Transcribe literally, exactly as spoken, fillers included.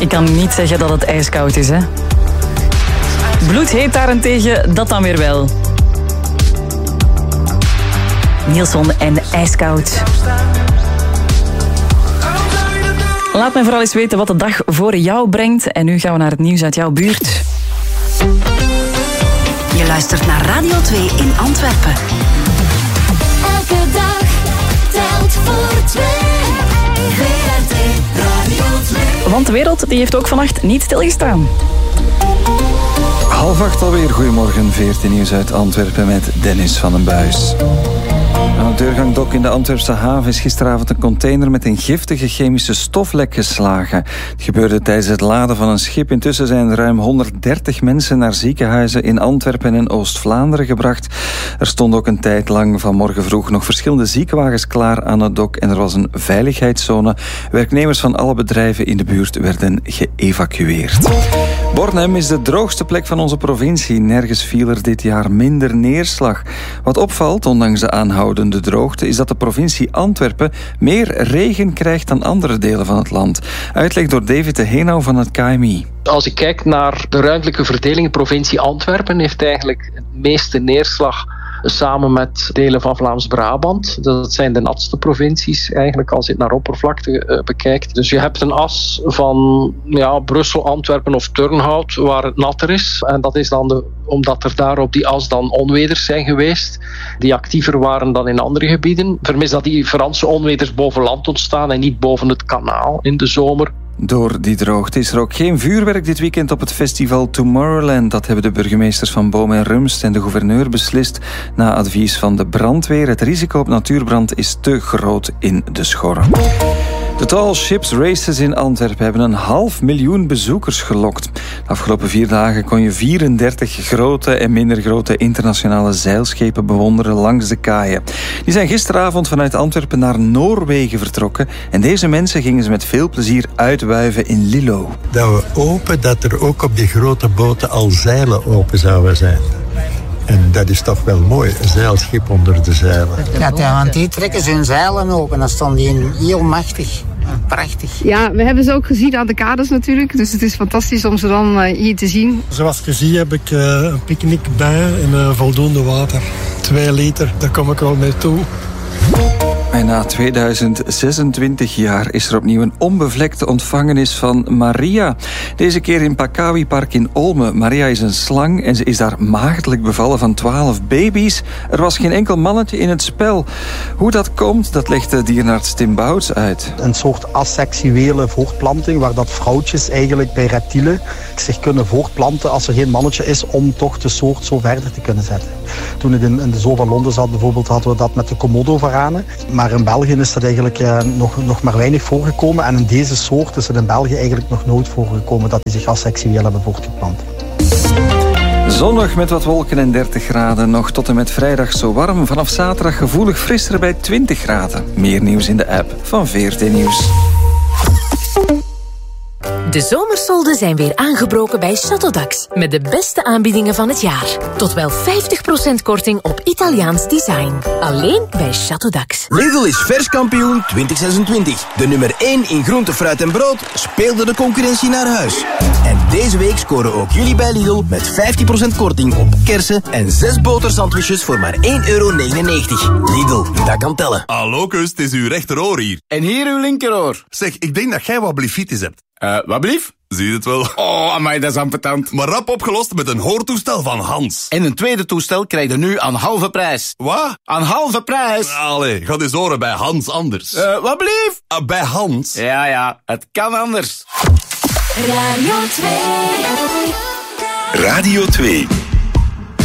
Ik kan niet zeggen dat het ijskoud is, hè. Bloedheet daarentegen, dat dan weer wel. Nilsson en ijskoud. Laat mij vooral eens weten wat de dag voor jou brengt. En nu gaan we naar het nieuws uit jouw buurt. Je luistert naar Radio twee in Antwerpen. Elke dag telt voor twee. V R T Radio twee. Want de wereld die heeft ook vannacht niet stilgestaan. Half acht alweer. Goedemorgen, V R T Nieuws uit Antwerpen met Dennis van den Buis. Aan het deurgangdok in de Antwerpse haven is gisteravond een container met een giftige chemische stoflek geslagen. Het gebeurde tijdens het laden van een schip. Intussen zijn ruim honderddertig mensen naar ziekenhuizen in Antwerpen en Oost-Vlaanderen gebracht. Er stonden ook een tijd lang vanmorgen vroeg nog verschillende ziekenwagens klaar aan het dok en er was een veiligheidszone. Werknemers van alle bedrijven in de buurt werden geëvacueerd. Bornem is de droogste plek van onze provincie. Nergens viel er dit jaar minder neerslag. Wat opvalt, ondanks de aanhoudende droogte, is dat de provincie Antwerpen meer regen krijgt dan andere delen van het land. Uitleg door David de Henau van het K M I. Als ik kijk naar de ruimtelijke verdeling, de provincie Antwerpen heeft eigenlijk het meeste neerslag samen met delen van Vlaams-Brabant. Dat zijn de natste provincies eigenlijk als je het naar oppervlakte uh, bekijkt. Dus je hebt een as van ja, Brussel, Antwerpen of Turnhout waar het natter is. En dat is dan de, omdat er daar op die as dan onweders zijn geweest die actiever waren dan in andere gebieden. Vermis dat die Franse onweders boven land ontstaan en niet boven het kanaal in de zomer. Door die droogte is er ook geen vuurwerk dit weekend op het festival Tomorrowland. Dat hebben de burgemeesters van Boom en Rumst en de gouverneur beslist na advies van de brandweer. Het risico op natuurbrand is te groot in de Schorre. De Tall Ships Races in Antwerpen hebben een half miljoen bezoekers gelokt. De afgelopen vier dagen kon je vierendertig grote en minder grote internationale zeilschepen bewonderen langs de kaaien. Die zijn gisteravond vanuit Antwerpen naar Noorwegen vertrokken en deze mensen gingen ze met veel plezier uitwuiven in Lillo. Dat we hopen dat er ook op die grote boten al zeilen open zouden zijn. En dat is toch wel mooi, een zeilschip onder de zeilen. Ja, want die trekken ze hun zeilen open, dan staan die heel machtig. Prachtig. Ja, we hebben ze ook gezien aan de kades natuurlijk. Dus het is fantastisch om ze dan uh, hier te zien. Zoals je ziet heb ik uh, een picknick bij en uh, voldoende water. Twee liter, daar kom ik wel mee toe. En na tweeduizend zesentwintig jaar is er opnieuw een onbevlekte ontvangenis van Maria. Deze keer in Pakawi Park in Olme. Maria is een slang en ze is daar maagdelijk bevallen van twaalf baby's. Er was geen enkel mannetje in het spel. Hoe dat komt, dat legt de dierenarts Tim Bouts uit. Een soort asexuele voortplanting waar dat vrouwtjes eigenlijk bij reptielen zich kunnen voortplanten als er geen mannetje is om toch de soort zo verder te kunnen zetten. Toen het in, in de zoo van Londen zat bijvoorbeeld hadden we dat met de Komodo-varanen. Maar in België is dat eigenlijk eh, nog, nog maar weinig voorgekomen. En in deze soort is het in België eigenlijk nog nooit voorgekomen dat die zich asexueel hebben voortgeplant. Zonnig met wat wolken en dertig graden. Nog tot en met vrijdag zo warm. Vanaf zaterdag gevoelig frisser bij twintig graden. Meer nieuws in de app van V R T Nieuws. De zomersolden zijn weer aangebroken bij Château met de beste aanbiedingen van het jaar. Tot wel vijftig procent korting op Italiaans design. Alleen bij Château. Lidl is verskampioen twintig zesentwintig. De nummer één in groente, fruit en brood speelde de concurrentie naar huis. En deze week scoren ook jullie bij Lidl met vijftig procent korting op kersen en zes botersandwiches voor maar één euro negenennegentig. Lidl, dat kan tellen. Hallo kus, het is uw rechteroor hier. En hier uw linkeroor. Zeg, ik denk dat jij wat blifitis hebt. Uh, wat blief? Zie je het wel? Oh, amai, dat is ambetant. Maar rap opgelost met een hoortoestel van Hans. En een tweede toestel krijg je nu aan halve prijs. Wat? Aan halve prijs. Allee, ga eens horen bij Hans anders. Uh, wat blief? Uh, bij Hans. Ja, ja, het kan anders. Radio twee. Radio twee.